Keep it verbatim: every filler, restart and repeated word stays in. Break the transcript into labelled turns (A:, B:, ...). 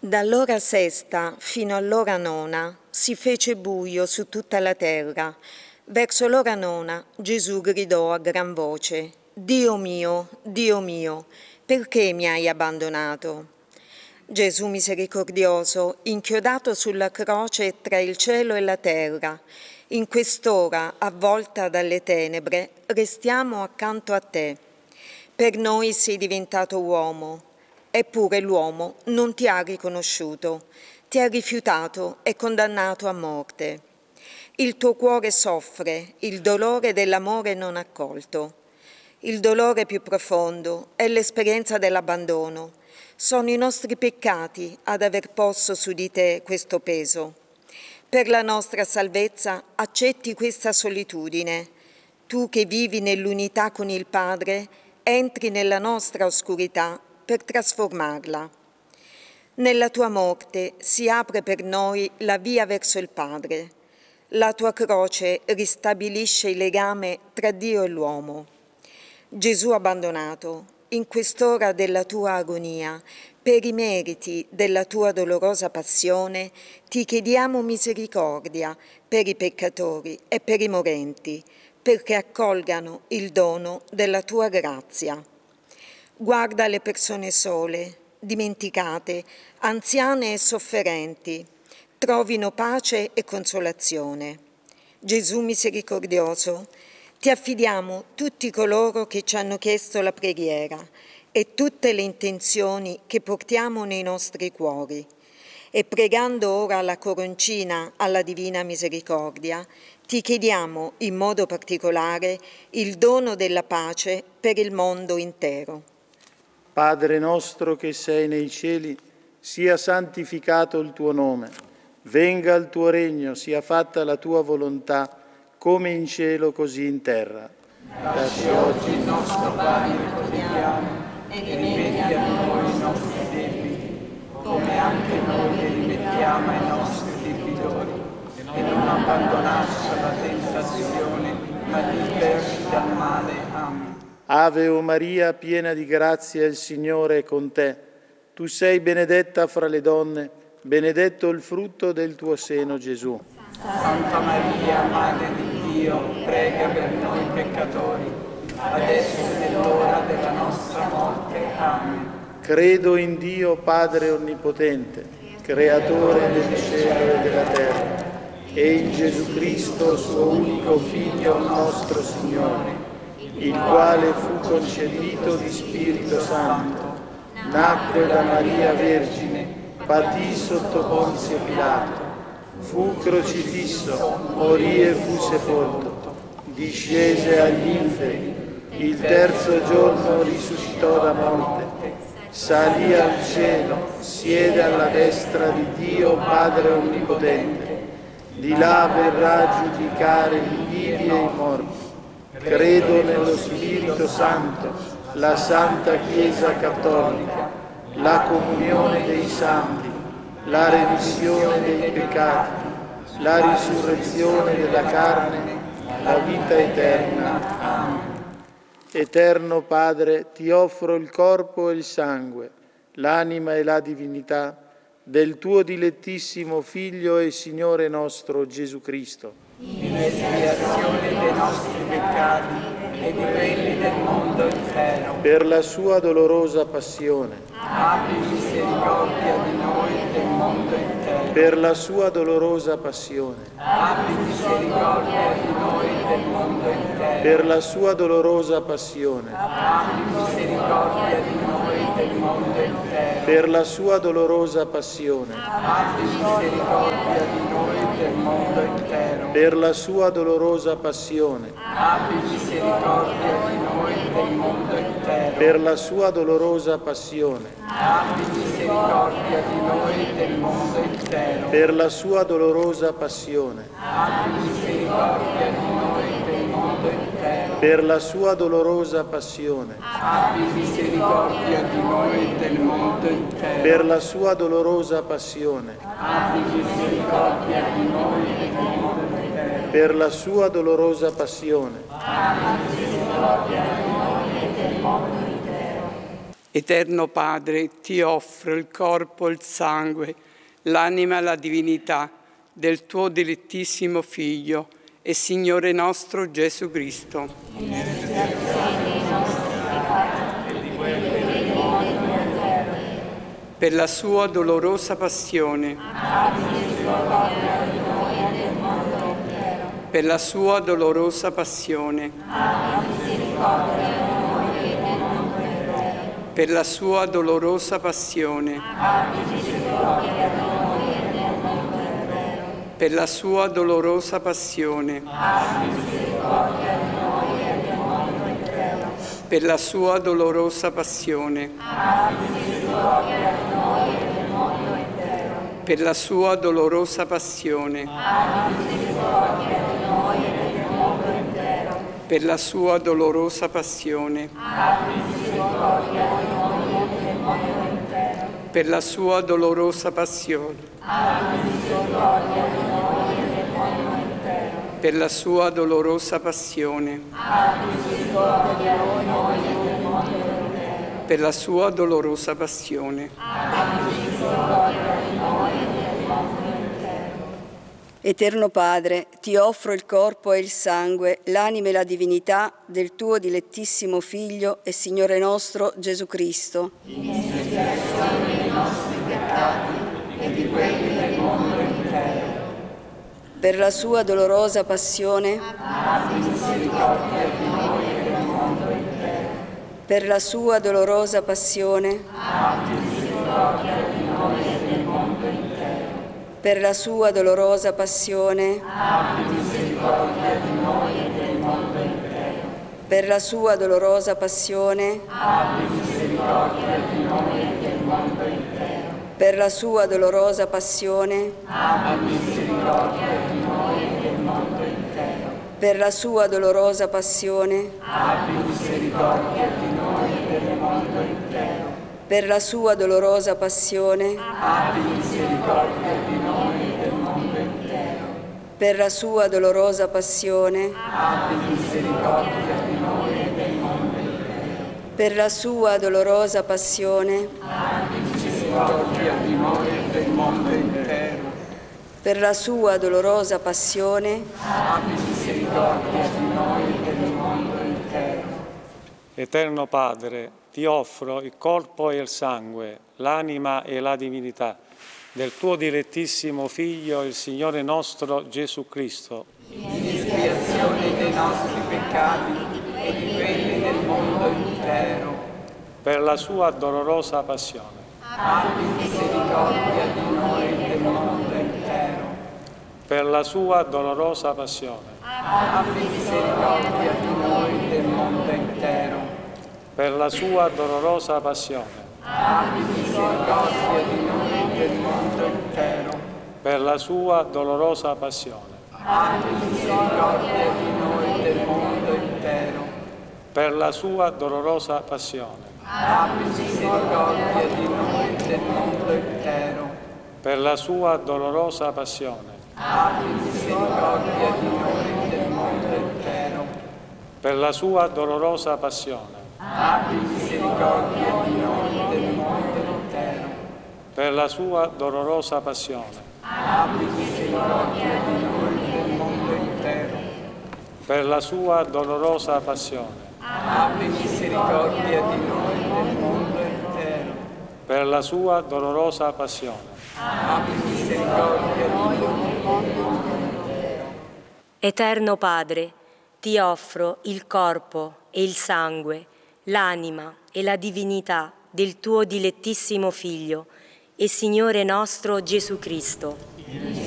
A: Dall'ora sesta fino all'ora nona si fece buio su tutta la terra. Verso l'ora nona Gesù gridò a gran voce: Dio mio, Dio mio, perché mi hai abbandonato? Gesù misericordioso, inchiodato sulla croce tra il cielo e la terra, in quest'ora, avvolta dalle tenebre, restiamo accanto a te. Per noi sei diventato uomo. Eppure l'uomo non ti ha riconosciuto, ti ha rifiutato e condannato a morte. Il tuo cuore soffre il dolore dell'amore non accolto. Il dolore più profondo è l'esperienza dell'abbandono. Sono i nostri peccati ad aver posto su di te questo peso. Per la nostra salvezza accetti questa solitudine. Tu che vivi nell'unità con il Padre, entri nella nostra oscurità per trasformarla. Nella tua morte si apre per noi la via verso il Padre. La tua croce ristabilisce il legame tra Dio e l'uomo. Gesù abbandonato, in quest'ora della tua agonia, per i meriti della tua dolorosa passione, ti chiediamo misericordia per i peccatori e per i morenti, perché accolgano il dono della tua grazia. Guarda le persone sole, dimenticate, anziane e sofferenti, trovino pace e consolazione. Gesù misericordioso, ti affidiamo tutti coloro che ci hanno chiesto la preghiera e tutte le intenzioni che portiamo nei nostri cuori. E pregando ora la coroncina alla Divina Misericordia, ti chiediamo in modo particolare il dono della pace per il mondo intero.
B: Padre nostro che sei nei cieli, sia santificato il tuo nome. Venga il tuo regno, sia fatta la tua volontà, come in cielo così in terra.
C: Dacci oggi il nostro pane quotidiano e rimetti a noi i nostri debiti, come anche noi li rimettiamo ai nostri debitori. E non abbandonarci alla tentazione, ma liberci dal male. Amen.
B: Ave o Maria, piena di grazia, il Signore è con te. Tu sei benedetta fra le donne, benedetto il frutto del tuo seno, Gesù.
C: Santa Maria, Madre di Dio, prega per noi peccatori, adesso è nell'ora della nostra morte. Amen.
B: Credo in Dio Padre Onnipotente, Creatore del cielo e della terra, e in Gesù Cristo, suo unico Figlio, nostro Signore, il quale fu concepito di Spirito Santo, nacque da Maria Vergine, patì sotto Ponzio Pilato, fu crocifisso, morì e fu sepolto, discese agli inferi, il terzo giorno risuscitò da morte, salì al cielo, siede alla destra di Dio Padre Onnipotente, di là verrà a giudicare i vivi e i morti. Credo nello Spirito Santo, la Santa Chiesa Cattolica, la comunione dei santi, la remissione dei peccati, la risurrezione della carne, la vita eterna. Amen. Eterno Padre, ti offro il corpo e il sangue, l'anima e la divinità del tuo dilettissimo Figlio e Signore nostro Gesù Cristo,
C: in espiazione dei nostri peccati e di quelli del mondo intero.
B: Per la sua dolorosa passione,
C: abbi misericordia di noi e del mondo intero.
B: Per la sua dolorosa passione,
C: abbi misericordia di noi e del mondo intero.
B: Per la sua dolorosa passione,
C: abbi misericordia di noi e del mondo intero.
B: Per la sua dolorosa passione,
C: abbi misericordia di noi e del mondo intero.
B: Per la sua dolorosa passione,
C: abbi misericordia di noi e del mondo intero.
B: Per la sua dolorosa passione,
C: abbi misericordia di noi e del mondo intero.
B: Per la sua dolorosa passione,
C: abbi misericordia di noi e del mondo intero.
B: Per la sua dolorosa passione,
C: abbi misericordia di noi e del mondo intero.
B: Per la sua dolorosa passione,
C: abbi misericordia di noi e del mondo intero.
B: Per la sua dolorosa passione,
C: abbi misericordia di noi e del mondo intero. Eterno Padre, ti offro il corpo, il sangue, l'anima e la divinità del tuo dilettissimo Figlio e Signore nostro Gesù Cristo.
D: In espiazione dei nostri peccati e di quelli del mondo intero.
C: Per la sua dolorosa passione.
D: Abbi misericordia di noi e del mondo intero.
C: Per la sua dolorosa passione.
D: Abbi misericordia di noi e del mondo intero.
C: Per la sua dolorosa passione.
D: Abbi misericordia di noi e del mondo intero.
C: Per la sua dolorosa passione.
D: Abbi misericordia di noi e del mondo intero.
C: Per la sua dolorosa passione.
D: Abbi misericordia di noi e del mondo intero.
C: Per la sua dolorosa passione.
D: Abbi misericordia di noi e del mondo intero.
C: Per la sua dolorosa passione.
D: Abbi misericordia di noi e del mondo intero.
C: Per la sua dolorosa passione.
D: Abbi misericordia di noi e del mondo intero.
C: Per la sua dolorosa passione.
D: Abbi misericordia di noi e del mondo intero.
C: Per la sua dolorosa passione.
D: Abbi misericordia di noi e del mondo intero.
E: Eterno Padre, ti offro il corpo e il sangue, l'anima e la divinità del tuo dilettissimo Figlio e Signore nostro Gesù Cristo.
D: In espiazione dei nostri peccati e di quelli del mondo intero.
E: Per la sua dolorosa passione,
D: Abbi misericordia di noi e del mondo intero.
E: per la sua dolorosa passione,
D: Abbi misericordia di noi e del mondo intero.
E: per la sua dolorosa passione,
D: Abbi misericordia di noi e del mondo intero.
E: per la sua dolorosa passione,
D: Abbi misericordia di noi e del mondo intero.
E: per la sua dolorosa passione,
D: Abbi misericordia di noi e del mondo intero.
E: per la sua dolorosa passione,
D: Abbi misericordia di noi e del mondo intero.
E: per la sua dolorosa passione,
D: Abbi misericordia di noi e del mondo intero.
E: per la sua dolorosa passione,
D: Abbi misericordia di noi e del mondo intero.
E: per la sua dolorosa passione,
D: Abbi
C: Misericordia di noi e del mondo intero.
E: per la sua dolorosa passione,
C: Abbi misericordia di noi e del mondo intero.
F: Eterno Padre, ti offro il corpo e il sangue, l'anima e la divinità del tuo dilettissimo Figlio, il Signore nostro Gesù Cristo.
C: In espiazione dei nostri peccati e di quelli del mondo intero.
F: Per la sua dolorosa passione.
C: Abbi misericordia di noi e del mondo intero.
F: Per la sua dolorosa passione.
C: Abbi misericordia di noi e del mondo intero.
F: Per la sua dolorosa passione.
C: Abbi misericordia di noi e del mondo intero.
F: Per la sua dolorosa passione.
C: Abbi misericordia di noi e del mondo intero.
F: Per la sua dolorosa passione.
C: Abbi misericordia di noi e del mondo intero.
F: Per la sua dolorosa passione.
C: Abbi misericordia di noi e del mondo intero.
F: Per la sua dolorosa passione.
C: Abbi misericordia di noi e del mondo intero.
F: Per la sua dolorosa passione.
C: Abbi misericordia di noi e del mondo intero.
F: Per la sua dolorosa passione.
C: Abbi misericordia di noi e del mondo intero.
F: Per la sua dolorosa passione.
C: Abbi misericordia di noi e del mondo intero.
G: Eterno Padre, ti offro il corpo e il sangue, l'anima e la divinità del tuo dilettissimo Figlio e Signore nostro Gesù Cristo.